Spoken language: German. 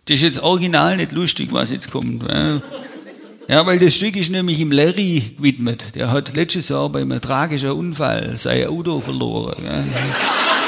Das ist jetzt original nicht lustig, was jetzt kommt. Ja, weil das Stück ist nämlich im Larry gewidmet. Der hat letztes Jahr bei einem tragischen Unfall sein Auto verloren. Ja.